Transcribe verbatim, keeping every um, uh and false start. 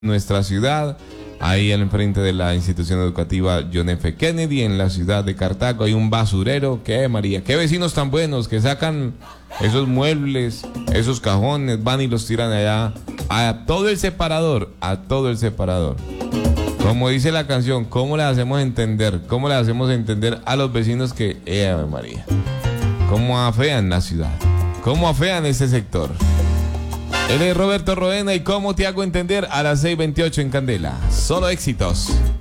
nuestra ciudad, ahí al enfrente de la institución educativa John F. Kennedy, en la ciudad de Cartago, hay un basurero. ¿Qué, María? ¿Qué vecinos tan buenos que sacan esos muebles, esos cajones, van y los tiran allá a todo el separador, a todo el separador? Como dice la canción, ¿cómo le hacemos entender? ¿Cómo le hacemos entender a los vecinos que, eh, María, cómo afean la ciudad? ¿Cómo afean ese sector? Él es Roberto Roena y ¿cómo te hago entender? A las seis veintiocho en Candela. Solo éxitos.